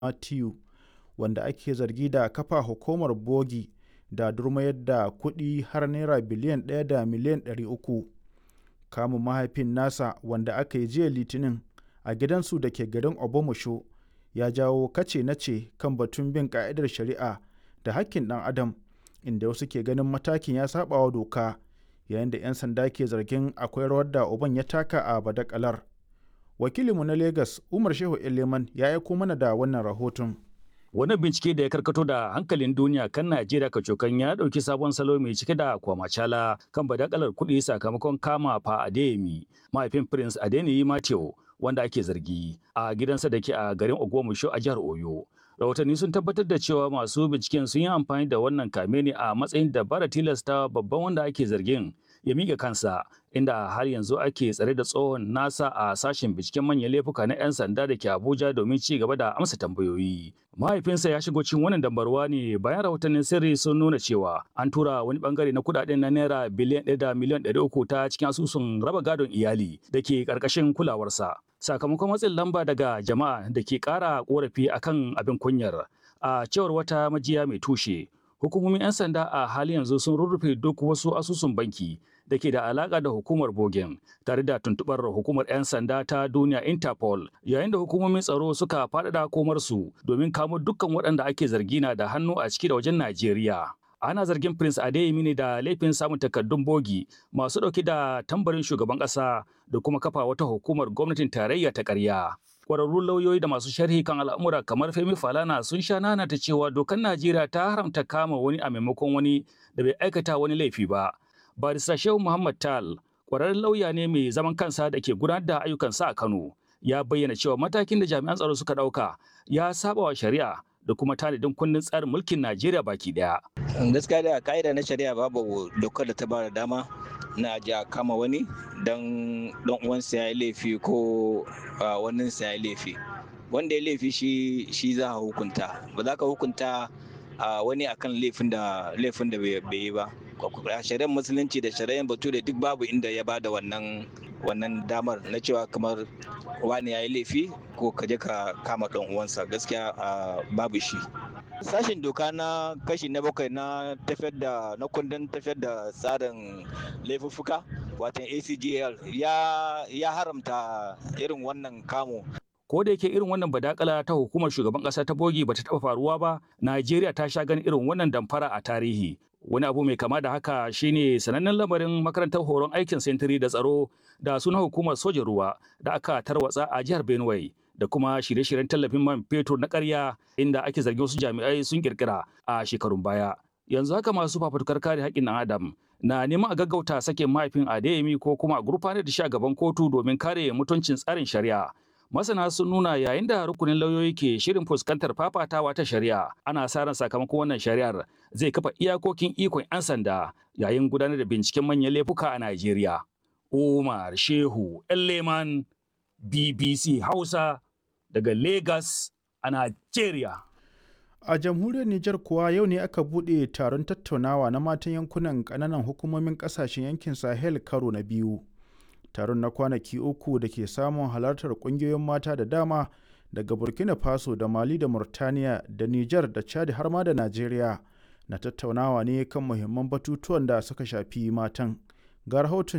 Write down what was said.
Matthew, wanda ake zargi da kafa hukumar bogi da durmayar da kuɗi har Naira biliyan 1 da miliyan 300. Kamun mahaifin nasa, wanda aka yi jiya Litinin a gidansu da ke garin Ogbomosho, ya jawo kace-nace kan batun bin ƙa'idar shari'a da haƙƙin ɗan adam, inda wasu ke ganin matakin ya saɓawa doka, yayin da 'yan sanda ke zargin akwai rawar da uban ya taka a badakalar. Wakilinmu na Legas, Umar Shehu Eleman, ya aiko mana da wannan rahoton. Wani bincike da ya karkato da hankalin duniya kan Najeriya kacokan ya ɗauki sabon salo mai cike da kwamacala kan badakalar kuɗi sakamakon kama Fa Adeyemi, mahaifin Prince Adeniyi Matthew, wanda ake zargi a gidansa da ke a garin Ogbomoso a jihar Oyo. Rahotanni sun tabbatar da cewa masu binciken sun yi amfani da wannan kame ne a matsayin dabara tilasta babban wanda ake zargin ya miƙa kansa, inda har yanzu ake tsare da tsohon nasa a sashen binciken manyan laifuka na 'yan sanda da ke Abuja domin ci gaba da amsa tambayoyi. Mahaifinsa ya shigo cikin wannan dambarwa ne bayan rahotannin sirri sun nuna cewa an tura wani bangare na kudaden na Naira biliyan 1 da miliyan 300 ta cikin asusun raba gadon iyali da ke karkashin kulawarsa. Sakamakon matsin lamba daga jama'a da ke ƙara ƙorafi akan abin kunyar, a cewar wata majiya mai tushe, hukumomin 'yan sanda a halin yanzu sun rurrufe duk wasu asusun banki da ke da alaƙa da hukumar Bogen, tare da tuntuɓar hukumar 'yan sanda ta duniya Interpol, yayin da hukumomin tsaro suka faɗaɗa komarsu domin kamo dukkan waɗanda ake zargi na da hannu a ciki da wajen Najeriya. Ana zargin Prince Adeyemi ne da laifin samun takardun bogi masu ɗauke da tambarin shugaban ƙasa da kuma kafa wata hukumar gwamnatin tarayya ta ƙarya. Kwararrun lauyoyi da masu sharhi kan al'amura kamar Femi Falana sun sha nanata cewa dokar Najeriya ta haramta kama wani a maimakon wani da bai aikata wani laifi ba. Barista Shehu Muhammad Tal, kwararren lauya ne mai zaman kansa da ke gudanar da ayyukansa a Kano, ya bayyana cewa matakin da jami'an tsaro suka ɗauka ya saba wa shari'a da kuma tanadin kundin tsarin mulkin Najeriya baki daya. Gaskiya da ka'ida na shari'a babu dokar da ta ba da dama na ji a kama wani don uwansa ya yi laifi ko waninsa ya yi laifi. Wanda ya laifi shi za a hukunta. Ba za ka hukunta wani akan laifin da bai yi ba. Shari'ar musulunci da shari'ar bature duk babu inda ya ba da wannan damar na cewa kamar wani ya yi laifi ko ka je ka kama ɗan uwansa, gaskiya babu shi. Sashen doka na kashi na 7 na kundin tafiyar da tsarin laifuffuka watan ACGL ya haramta irin wannan kamo. Ko da yake irin wannan badakala ta hukumar shugaban ƙasa ta bogi bata taɓa faruwa ba, Najeriya ta sha ganin irin wannan damfara a tarihi. Wani abu mai kama da haka shine sanannen lamarin makarantar horon aikin sentiri da tsaro da sunan hukumar sojin ruwa da aka tarwatsa a jihar Benue, da kuma shirye-shiryen tallafin man fetur na ƙarya inda ake zargin wasu jami'ai sun kirkira a shekarun baya. Yanzu haka masu fafutukar kare haƙƙin ɗan adam na neman a gaggauta sakin mahaifin Adeyemi ko kuma a gurfanar da shi a gaban kotu domin kare mutuncin tsarin shari'a. Masana sun nuna yayin da rukunin lauyoyi ke shirin fuskantar fafatawa ta shari'a, ana sa ran sakamakon wannan shari'ar zai kafa iyakokin ikon 'yan sanda yayin gudanar da binciken manyan laifuka a Najeriya. Umar Shehu Eleman, BBC Hausa daga Lagos a Najeriya. A jamhuriyar Nijar kuwa yau ne aka buɗe taron tattaunawa na matan yankunan ƙananan hukumomin ƙasashen yankin Sahel karo na biyu. Taron na kwanaki 3 da ke samun halartar ƙungiyoyin mata da dama daga Burkina Faso da Mali da Murtaniya da Nijar da Chad har ma da Najeriya na tattaunawa ne kan muhimman batutuwan da suka shafi matan. Ga rahoton